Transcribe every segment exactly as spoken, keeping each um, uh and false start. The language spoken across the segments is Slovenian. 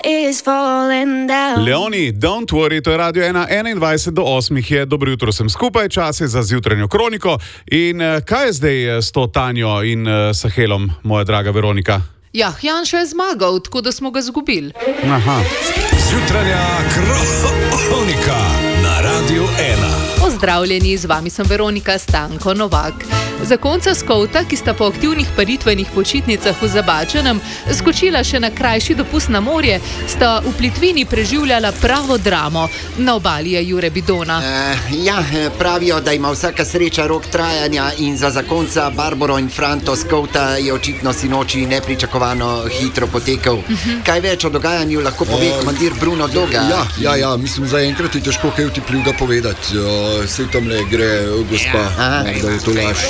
is falling down. Leoni, don't worry, to je Radio ena, enaindvajset do osmih je, dobro jutro sem skupaj, čas je za zjutranjo kroniko. In uh, kaj je zdaj s to Tanjo in uh, Sahelom, moja draga Veronika? Ja, Janša je zmagal, tako da smo ga zgubili. Aha. Zjutranja kronika na Radio ena. Pozdravljeni, z vami sem Veronika Stanko Novak. Zakonca Skovta, ki sta po aktivnih paritvenih počitnicah v Zabačenem skočila še na krajši dopust na morje, sta v plitvini preživljala pravo dramo. Na obali je Jure Bidona. Uh, ja, pravijo, da ima vsaka sreča rok trajanja in za zakonca Barbaro in Franto Skovta je očitno sinoči nepričakovano hitro potekel. Uh -huh. Kaj več o dogajanju lahko pove uh, komandir Bruno Doga? Ja, ja, ja, mislim, zaenkrat je težko kaj vtipljivega povedati. Sej tam le gre, gospa, ja, da je to laž.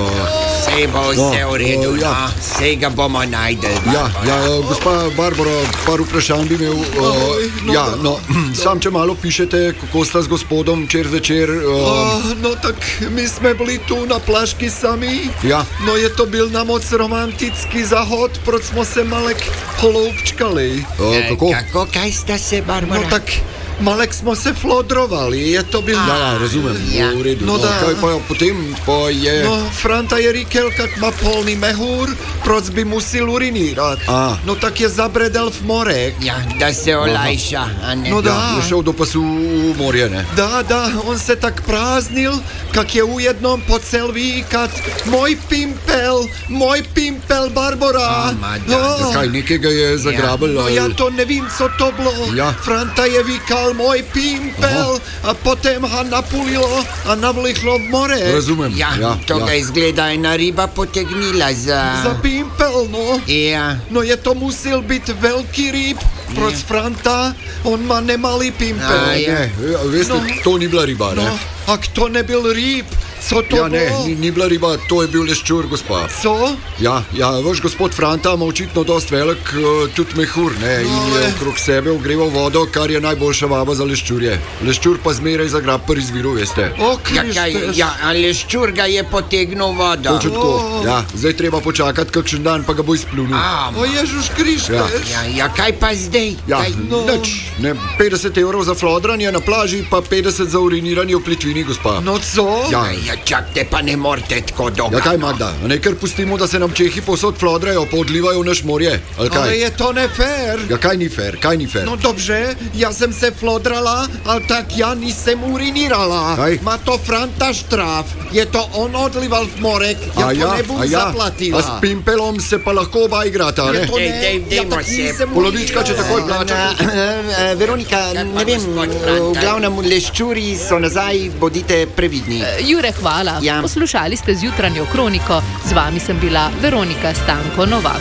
Sej bo vse v redu, uh, ja. Sej ga bomo najdel. Ja, ja, gospa Barbara, par vprašanj bi imel. Uh, no, ja, no, sam če malo pišete, kako sta z gospodom včeraj večer. Uh, uh, no, tak mi smo bili tu na plaški sami. Ja. No, je to bil na moc romantický zahod, proč smo se malek hloubčkali. Uh, kako? Kako, kaj sta se, Barbara? No, tak malek smo se flodrovali, je to bil... Ja, ja, razumem, ja. V redu. No, No, da. kaj pa potem pa je... No, Franta je rekel, kak ma polni mehur, proč bi musil urinirat. A. No, tak je zabredel v morek. Ja, da se olajša, a ne? No, da. Ja, je šel do pasu v morje, ne? Da, da, on se tak praznil, kak je ujednom pocel výkat moj pimpel, moj pimpel, Barbara. A, ma da. Kaj, nekega je zagrabel? No, ja to nevím, co to bylo. Ja. Franta je výkal moj pimpel. Aha. A potem ha napulilo a navlichlo v more. Razumem. Ja, ja, to ja. ga izgleda ena riba potegnila za... Za pimpel, no. Ja. No je to musil být velký rýb, proč Franta, on má nemalý pimpel. A, ja. Ne, ja, veste, No. to ni bila riba, ne? No, a kto nebyl rýb, co to Ja, ne, bylo? ni, ni bila riba, to je bil leščur, gospa. Co? Ja, ja, vaš gospod Franta ima očitno dost velik, uh, tudi mehur, ne, in No, je le. okrog sebe ogreval vodo, kar je najboljša vaba za leščurje. Leščur pa zmeraj zagrab pri izviru, veste. O, Ja, kaj, Krištež. ja, ali ščur ga je potegnil vodo? Točno tako, O. ja, zdaj treba počakati kakšen dan, pa ga bo izplunil. A, O Ježuš Krištež. ja, ja, kaj pa zdaj? Ja, Kaj? no. nič, ne, petdeset evrov za flodranje na plaži, pa petdeset za uriniranje v plitvini, gospa. No co? Ja. Aj, ja, čakajte, pa ne morate tako dolgo. Ja, kaj, Magda, a ne kar pustimo, da se nam Čehi posod flodrajo, pa odlivajo v naš morje, ali kaj? Ale je to nefér. Ja, kaj ni fair, kaj ni fair? No dobře, já jsem se flodrala, ale tak já nisem urinírala. Kaj? Má to Franta štraf, je to on odlival v morek, já a to ja, nebudu a ja, zaplatila. a s pimpelom se pa lahko oba igrata, Je ne? to Dej, ne, dej, já dejmo tak se. nisem Polovička, če takoj urinirala. plačate. Uh, Veronika, Ja, ne vem, gospod v Franta. glavnem leščuri so nazaj, bodite previdni. Jure, hvala. Ja. Poslušali ste zjutranjo kroniko. Z vami sem bila Veronika Stanko Novak.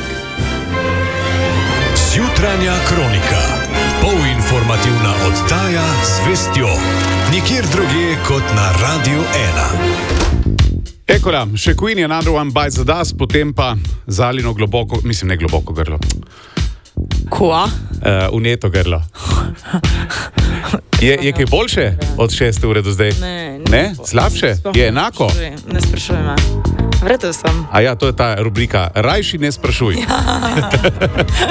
Zjutranja kronika. Polinformativna oddaja z vestjo. Nikjer drugje kot na Radio ena. Ekola, še Queen je Another One Bites the Dust, potem pa Zalino globoko, mislim ne globoko grlo, Kva? uh, uneto grlo. Je, je kaj boljše od šeste ure do zdaj? Ne, Ne? Slabše? Sploh Je ne enako? sprašuj, Ne sprašuj me. Vretel sem. A ja, to je ta rubrika Rajši ne sprašuj.